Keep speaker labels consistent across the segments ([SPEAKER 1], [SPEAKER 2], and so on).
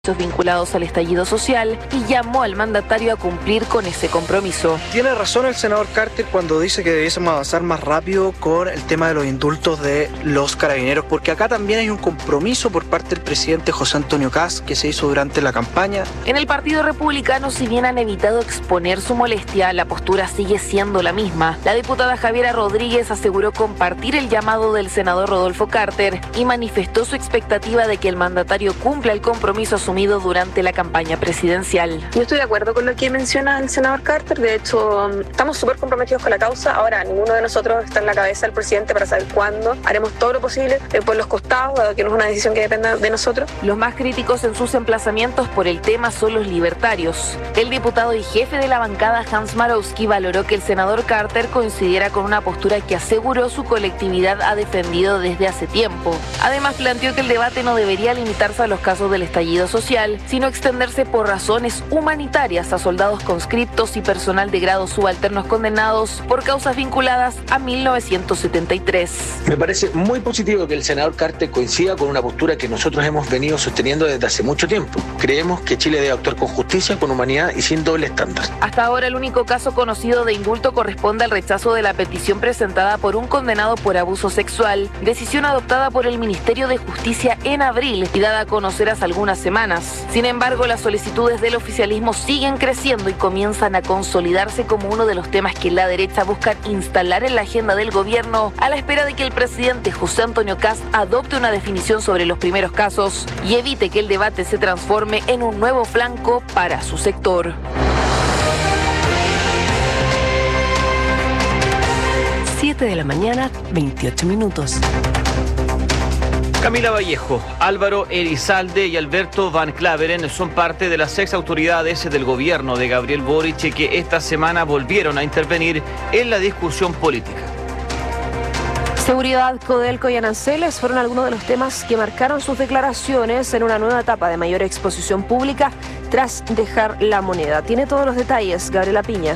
[SPEAKER 1] vinculados al estallido social y llamó al mandatario a cumplir con ese compromiso.
[SPEAKER 2] Tiene razón el senador Carter cuando dice que debiésemos avanzar más rápido con el tema de los indultos de los carabineros, porque acá también hay un compromiso por parte del presidente José Antonio Kast que se hizo durante la campaña.
[SPEAKER 1] En el Partido Republicano, si bien han evitado exponer su molestia, la postura sigue siendo la misma. La diputada Javiera Rodríguez aseguró compartir el llamado del senador Rodolfo Carter y manifestó su expectativa de que el mandatario cumpla el compromiso asumido durante la campaña presidencial.
[SPEAKER 3] Yo estoy de acuerdo con lo que menciona el senador Carter. De hecho, estamos súper comprometidos con la causa. Ahora, ninguno de nosotros está en la cabeza del presidente para saber cuándo. Haremos todo lo posible por los costados, dado que no es una decisión que dependa de nosotros.
[SPEAKER 1] Los más críticos en sus emplazamientos por el tema son los libertarios. El diputado y jefe de la bancada, Hans Marowski, valoró que el senador Carter coincidiera con una postura que aseguró su colectividad ha defendido desde hace tiempo. Además, planteó que el debate no debería limitarse a los casos del estallido social, sino extenderse por razones humanitarias a soldados conscriptos y personal de grados subalternos condenados por causas vinculadas a 1973.
[SPEAKER 4] Me parece muy positivo que el senador Carter coincida con una postura que nosotros hemos venido sosteniendo desde hace mucho tiempo. Creemos que Chile debe actuar con justicia, con humanidad y sin doble estándar.
[SPEAKER 1] Hasta ahora el único caso conocido de indulto corresponde al rechazo de la petición presentada por un condenado por abuso sexual, decisión adoptada por el Ministerio de Justicia en abril y dada a conocer hace algunas semanas. Sin embargo, las solicitudes del oficialismo siguen creciendo y comienzan a consolidarse como uno de los temas que la derecha busca instalar en la agenda del gobierno a la espera de que el presidente José Antonio Kast adopte una definición sobre los primeros casos y evite que el debate se transforme en un nuevo flanco para su sector.
[SPEAKER 5] 7 de la mañana, 28 minutos.
[SPEAKER 6] Camila Vallejo, Álvaro Elizalde y Alberto Van Claveren son parte de las ex autoridades del gobierno de Gabriel Boric que esta semana volvieron a intervenir en la discusión política.
[SPEAKER 7] Seguridad, Codelco y aranceles fueron algunos de los temas que marcaron sus declaraciones en una nueva etapa de mayor exposición pública tras dejar la moneda. Tiene todos los detalles, Gabriela Piña.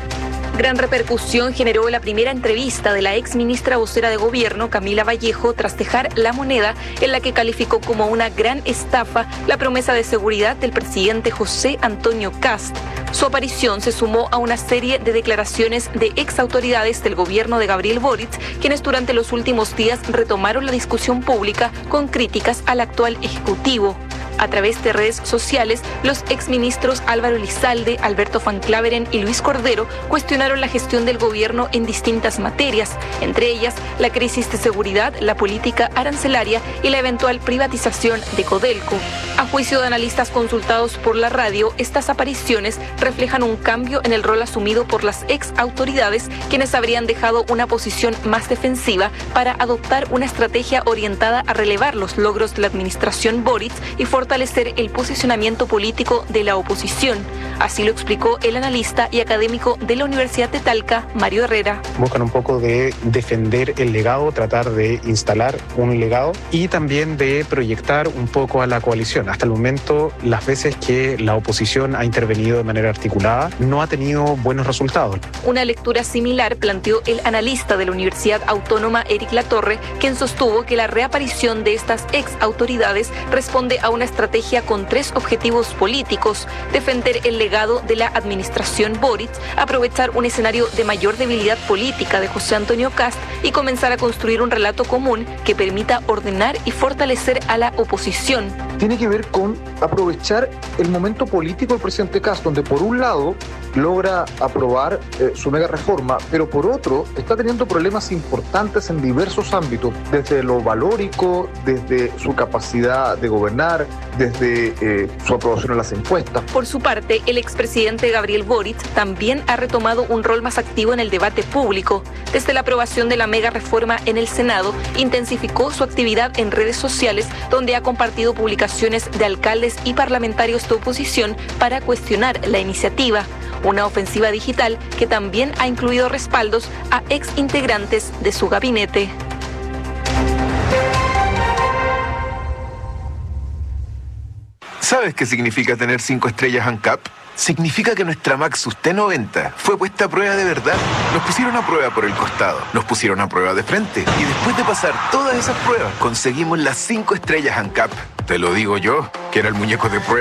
[SPEAKER 3] Gran repercusión generó la primera entrevista de la ex ministra vocera de gobierno, Camila Vallejo, tras dejar la moneda, en la que calificó como una gran estafa la promesa de seguridad del presidente José Antonio Kast. Su aparición se sumó a una serie de declaraciones de ex autoridades del gobierno de Gabriel Boric, quienes durante los últimos días retomaron la discusión pública con críticas al actual ejecutivo. A través de redes sociales, los exministros Álvaro Elizalde, Alberto Van Claveren y Luis Cordero cuestionaron la gestión del gobierno en distintas materias, entre ellas la crisis de seguridad, la política arancelaria y la eventual privatización de Codelco. A juicio de analistas consultados por la radio, estas apariciones reflejan un cambio en el rol asumido por las ex autoridades, quienes habrían dejado una posición más defensiva para adoptar una estrategia orientada a relevar los logros de la administración Boric y fortalecer el posicionamiento político de la oposición. Así lo explicó el analista y académico de la Universidad de Talca, Mario Herrera.
[SPEAKER 8] Buscan un poco de defender el legado, tratar de instalar un legado y también de proyectar un poco a la coalición. Hasta el momento, las veces que la oposición ha intervenido de manera articulada, no ha tenido buenos resultados.
[SPEAKER 3] Una lectura similar planteó el analista de la Universidad Autónoma, Eric Latorre, quien sostuvo que la reaparición de estas ex autoridades responde a una estrategia con tres objetivos políticos: defender el legado de la administración Boric, aprovechar un escenario de mayor debilidad política de José Antonio Kast y comenzar a construir un relato común que permita ordenar y fortalecer a la oposición.
[SPEAKER 9] Tiene que ver con aprovechar el momento político del presidente Kast, donde por un lado logra aprobar su mega reforma, pero por otro está teniendo problemas importantes en diversos ámbitos, desde lo valórico, desde su capacidad de gobernar, desde su aprobación en las encuestas.
[SPEAKER 3] Por su parte, el expresidente Gabriel Boric también ha retomado un rol más activo en el debate público. Desde la aprobación de la mega reforma en el Senado, intensificó su actividad en redes sociales, donde ha compartido publicaciones de alcaldes y parlamentarios de oposición para cuestionar la iniciativa. Una ofensiva digital que también ha incluido respaldos a ex integrantes de su gabinete.
[SPEAKER 10] ¿Sabes qué significa tener 5 estrellas ANCAP? Significa que nuestra Maxus T90 fue puesta a prueba de verdad. Nos pusieron a prueba por el costado, nos pusieron a prueba de frente y después de pasar todas esas pruebas conseguimos las 5 estrellas ANCAP. Te lo digo yo, que era el muñeco de prueba.